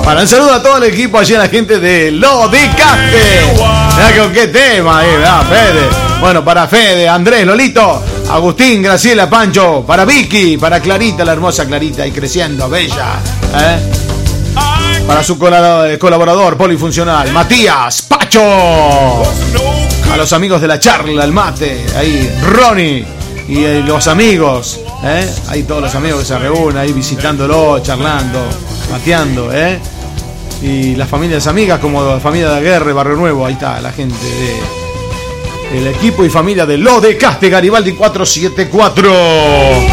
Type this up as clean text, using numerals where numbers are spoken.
Para un saludo a todo el equipo, allí a la gente de Lo de Caste. Mirá con qué tema ahí, ¿verdad, Fede? Bueno, para Fede, Andrés, Lolito, Agustín, Graciela, Pancho, para Vicky, para Clarita, la hermosa Clarita, y creciendo, bella. Para su colaborador polifuncional, Matías, Pacho. A los amigos de la charla, el mate, ahí, Ronnie. Y los amigos, ahí todos los amigos que se reúnen ahí visitándolo, charlando, mateando, y las familias amigas como la familia de Aguerre, Barrio Nuevo, ahí está la gente de el equipo y familia de Lo de Caste, Garibaldi 474.